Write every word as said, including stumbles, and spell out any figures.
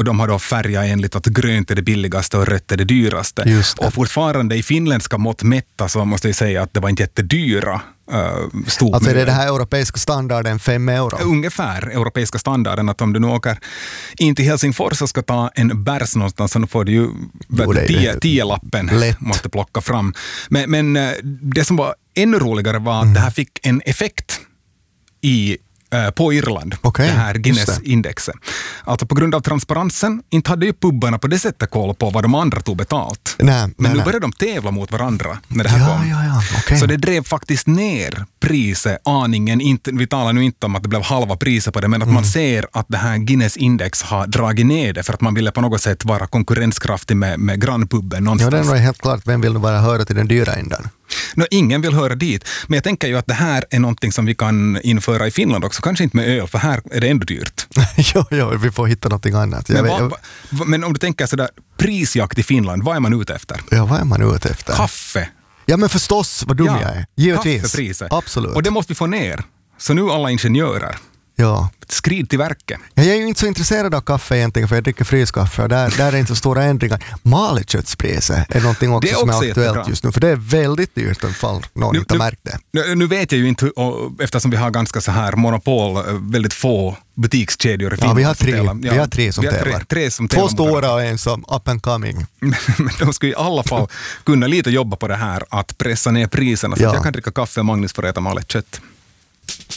och de har då färgat enligt att grönt är det billigaste och rött är det dyraste. Just det. Och fortfarande i finländska mått mätta så måste jag säga att det var inte jättedyra uh, stod. Alltså är det det här europeiska standarden fem euro? Ungefär europeiska standarden, att om du nu åker in till Helsingfors och ska ta en bärs någonstans så får du ju tio, tio lappen lätt. Måste plocka fram. Men, men det som var ännu roligare var att mm. det här fick en effekt i på Irland, okay, det här Guinness-indexet. Alltså på grund av transparensen, inte hade ju pubbarna på det sättet koll på vad de andra tog betalt. Nej, Men nej, nu nej. började de tävla mot varandra när det här ja, kom. Ja, ja, okay. Så det drev faktiskt ner priset, aningen. Inte, vi talar nu inte om att det blev halva priset på det, men att mm. man ser att det här Guinness-index har dragit ner det för att man ville på något sätt vara konkurrenskraftig med, med grannpubben någonstans. Ja, det är nog helt klart. Vem vill nu bara höra till den dyra ändan? No, ingen vill höra dit. Men jag tänker ju att det här är någonting som vi kan införa i Finland också. Kanske inte med öl, för här är det ändå dyrt. jo, jo, vi får hitta någonting annat. Men, Jag va, vet, va, men om du tänker sådär, prisjakt i Finland, vad är man ute efter? Ja, vad är man ute efter? Kaffe. Ja, men förstås, vad dum ja, jag är. Givetvis. Kaffepriset. Absolut. Och det måste vi få ner. Så nu alla ingenjörer. Ja. Skrid till verket. Jag är ju inte så intresserad av kaffe egentligen, för jag dricker fryskaffe och där, där är inte så stora ändringar. Malköttspriset är någonting också, är som också är aktuellt jättebra. just nu, för det är väldigt dyrt ifall någon Nu- inte nu- har märkt det. Nu, nu vet jag ju inte, och, eftersom vi har ganska så här monopol, väldigt få butikskedjor i Ja, Finland. vi har som tre, tävlar. vi har tre som vi har tävlar. Tre, tre som Två tävlar mot stora och en som up and coming. Men de skulle i alla fall kunna lite jobba på det här att pressa ner priserna så Ja. att jag kan dricka kaffe och Magnus får äta malet kött.